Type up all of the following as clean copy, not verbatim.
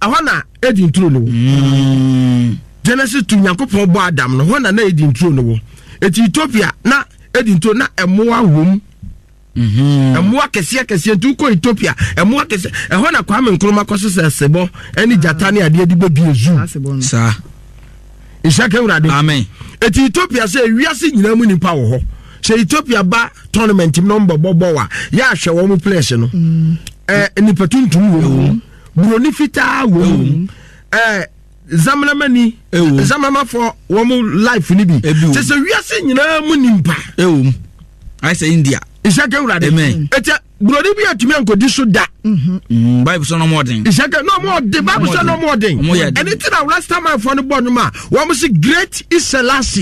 hona edi ntro no Genesis to Nyankopon bo Adam no hona na edi ntro no eti Ethiopia na edi ntro na emoa wom emoa kese ntu ko Ethiopia emoa kese hona Kwame Nkrumah kosese sebo eni jata ne ade edi bebi ezu sa Ishaka urade amen eti Ethiopia se wiase nyina mu nipa wo ho se Ethiopia ba tournament number bobowa ya hwe wo mu place no nipa tuntum wo buroni fita wo zamlamani zamama for wo mu life ni bi se wiase nyina mu nimpa I say India Ishaka urade amen eti buroni bi atumi ankodi so da Bible so no more thing Ishaka no more the Bible so no more thing anything that last time I found born ma wo mu say great is Selassie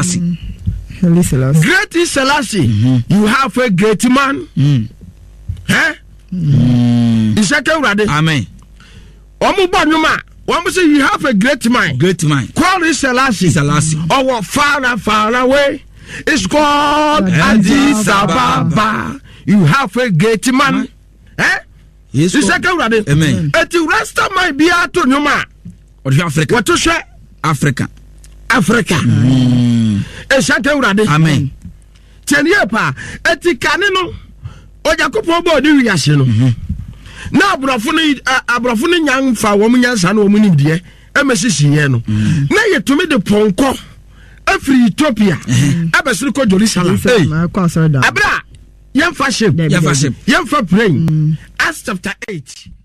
Great is Selassie. You have a great man. Ishaka urade amen omu bonuma one say you have a great mind call is Selassie or far away it's called Addis Ababa. You have a great man. Yes, Ishaka urade amen eti rasta might be ato nyoma or Africa what to share Africa Ishaka urade amen tenie pa eti kane no Ojakopon bo di wiase no na abrofo no nyan fa wo munyansa na wo munimdie emesisiye no na yetumi de ponko afri Ethiopia abesiri ko Jerusalem abra yemfa ship yemfa praying Acts chapter 8